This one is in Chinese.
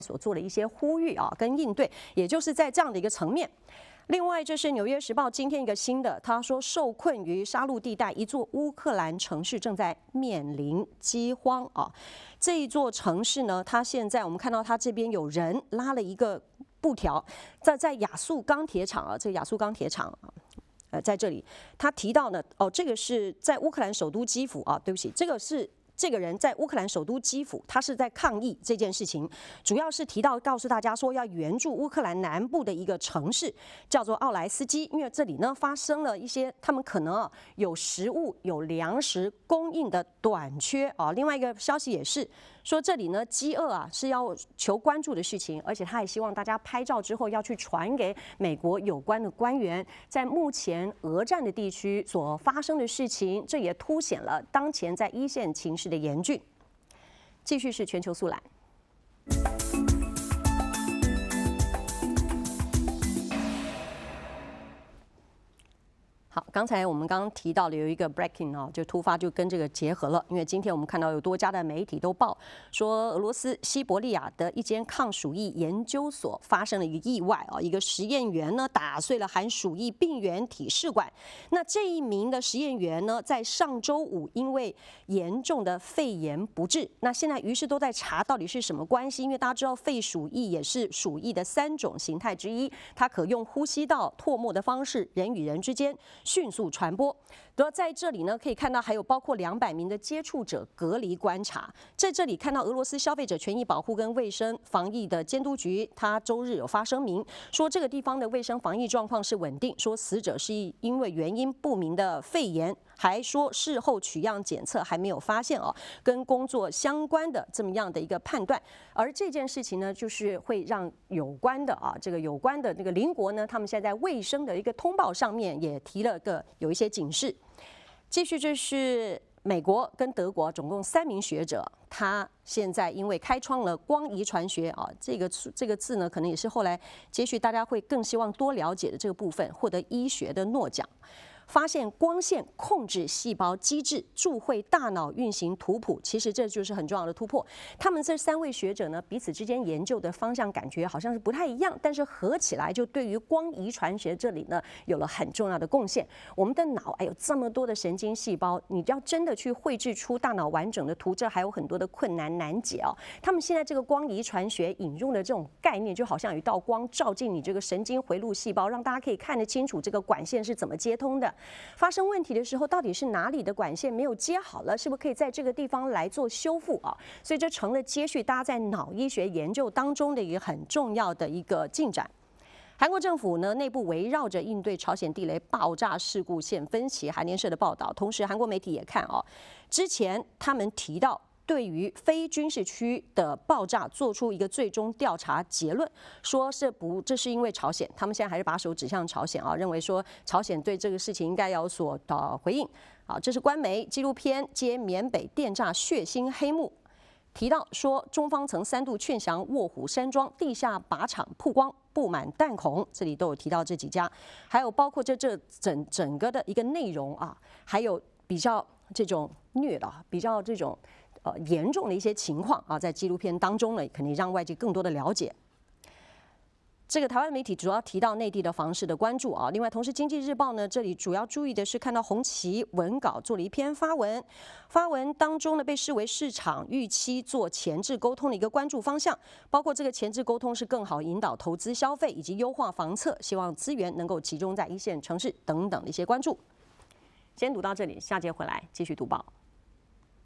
所做的一些呼吁啊，跟应对，也就是在这样的一个层面。另外，这是《纽约时报》今天一个新的，他说受困于杀戮地带，一座乌克兰城市正在面临饥荒啊。这一座城市呢，它现在我们看到它这边有人拉了一个布条，在亚速钢铁厂啊，这个亚速钢铁厂啊。在这里，他提到呢，这个是在乌克兰首都基辅啊，对不起，这个人在乌克兰首都基辅，他是在抗议这件事情，主要是提到告诉大家说要援助乌克兰南部的一个城市，叫做奥莱斯基，因为这里呢发生了一些他们可能有食物、有粮食供应的短缺啊。另外一个消息也是说，这里呢饥饿是要求关注的事情，而且他也希望大家拍照之后要去传给美国有关的官员，在目前俄战的地区所发生的事情，这也凸显了当前在一线情势的严峻。继续是全球速览。好，刚才我们刚提到了有一个 breaking 就突发就跟这个结合了，因为今天我们看到有多家的媒体都报说，俄罗斯西伯利亚的一间抗鼠疫研究所发生了一个意外一个实验员呢打碎了含鼠疫病原体试管。那这一名的实验员呢，在上周五因为严重的肺炎不治，那现在于是都在查到底是什么关系，因为大家知道肺鼠疫也是鼠疫的3种形态之一，它可用呼吸道唾沫的方式，人与人之间迅速传播。在这里呢，可以看到还有包括200名的接触者隔离观察。在这里看到俄罗斯消费者权益保护跟卫生防疫的监督局，他周日有发声明说，这个地方的卫生防疫状况是稳定，说死者是因为原因不明的肺炎，还说事后取样检测还没有发现跟工作相关的这么样的一个判断。而这件事情呢，就是会让有关的有关的这个邻国呢，他们现在在卫生的一个通报上面也提了有一些警示。继续，这是美国跟德国总共3名学者，他现在因为开创了光遗传学这个字呢，可能也是后来接续大家会更希望多了解的这个部分，获得医学的诺奖。发现光线控制细胞机制，助会大脑运行图谱，其实这就是很重要的突破。他们这3位学者呢，彼此之间研究的方向感觉好像是不太一样，但是合起来就对于光遗传学这里呢有了很重要的贡献。我们的脑有这么多的神经细胞，你要真的去绘制出大脑完整的图，这还有很多的困难难解他们现在这个光遗传学引入的这种概念，就好像有一道光照进你这个神经回路细胞，让大家可以看得清楚这个管线是怎么接通的。发生问题的时候，到底是哪里的管线没有接好了，是不是可以在这个地方来做修复所以这成了接续大家在脑医学研究当中的一个很重要的一个进展。韩国政府呢，内部围绕着应对朝鲜地雷爆炸事故现分歧。韩联社的报道，同时韩国媒体也看之前他们提到，对于非军事区的爆炸做出一个最终调查结论，说这是因为朝鲜，他们现在还是把手指向朝鲜认为说朝鲜对这个事情应该有所回应这是官媒纪录片接缅北电诈血腥黑幕，提到说中方曾3度劝降卧虎山庄地下靶场曝光布满弹孔，这里都有提到这几家，还有包括这整个的一个内容还有比较这种虐的比较这种严重的一些情况在纪录片当中呢，肯定让外界更多的了解。这个台湾媒体主要提到内地的房市的关注另外，同时《经济日报》呢，这里主要注意的是看到红旗文稿做了一篇发文当中呢，被视为市场预期做前置沟通的一个关注方向，包括这个前置沟通是更好引导投资消费以及优化房策，希望资源能够集中在一线城市等等的一些关注。今天读到这里，下节回来继续读报。